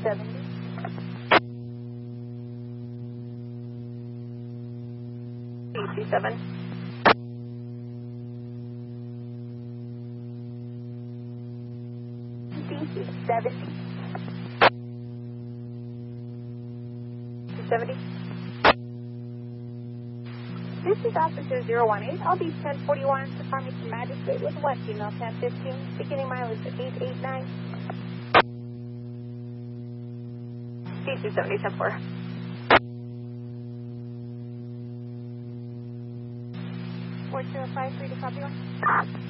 70. DC7. DC70. DC70. This is Officer 018. I'll be 1041 to Farmington Magistrate with 1 female 1015, beginning mileage at 889. DC70, 10-4. 4053 to copy one.